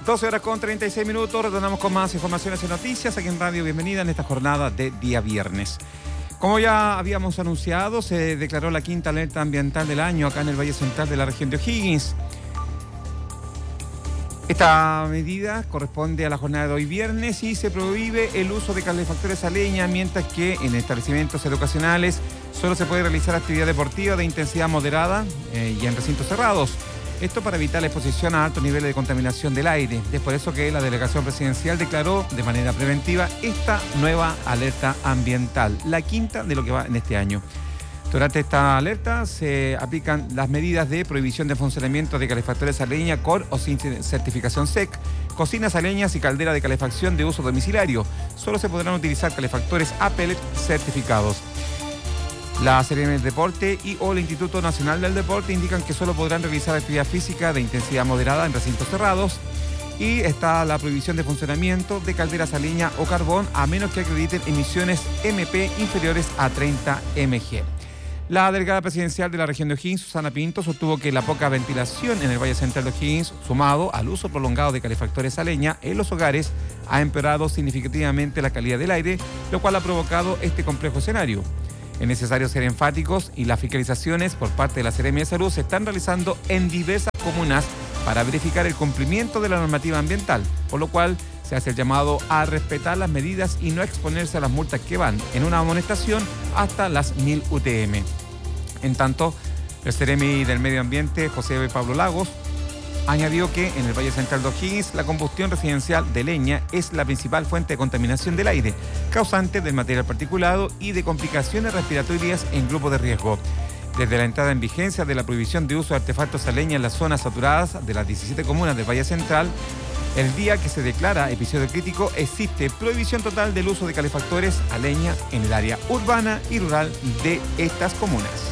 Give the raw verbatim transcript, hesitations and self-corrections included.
doce horas con treinta y seis minutos, retornamos con más informaciones y noticias aquí en Radio Bienvenida en esta jornada de día viernes. Como ya habíamos anunciado, se declaró la quinta alerta ambiental del año acá en el Valle Central de la región de O'Higgins. Esta medida corresponde a la jornada de hoy viernes y se prohíbe el uso de calefactores a leña, mientras que en establecimientos educacionales solo se puede realizar actividad deportiva de intensidad moderada eh, y en recintos cerrados. Esto para evitar la exposición a altos niveles de contaminación del aire. Es por eso que la delegación presidencial declaró de manera preventiva esta nueva alerta ambiental, la quinta de lo que va en este año. Durante esta alerta se aplican las medidas de prohibición de funcionamiento de calefactores a leña con o sin certificación S E C, cocinas a leñas y caldera de calefacción de uso domiciliario. Solo se podrán utilizar calefactores a pellet certificados. La Seremi del Deporte y o el Instituto Nacional del Deporte indican que solo podrán realizar actividad física de intensidad moderada en recintos cerrados, y está la prohibición de funcionamiento de calderas a leña o carbón a menos que acrediten emisiones M P inferiores a treinta miligramos. La delegada presidencial de la región de O'Higgins, Susana Pinto, sostuvo que la poca ventilación en el Valle Central de O'Higgins, sumado al uso prolongado de calefactores a leña en los hogares, ha empeorado significativamente la calidad del aire, lo cual ha provocado este complejo escenario. Es necesario ser enfáticos y las fiscalizaciones por parte de la Seremi de Salud se están realizando en diversas comunas para verificar el cumplimiento de la normativa ambiental, por lo cual se hace el llamado a respetar las medidas y no exponerse a las multas que van en una amonestación hasta las mil U T M. En tanto, el Seremi del Medio Ambiente, José Pablo Lagos, añadió que en el Valle Central de O'Higgins la combustión residencial de leña es la principal fuente de contaminación del aire, causante del material particulado y de complicaciones respiratorias en grupos de riesgo. Desde la entrada en vigencia de la prohibición de uso de artefactos a leña en las zonas saturadas de las diecisiete comunas del Valle Central, el día que se declara episodio crítico existe prohibición total del uso de calefactores a leña en el área urbana y rural de estas comunas.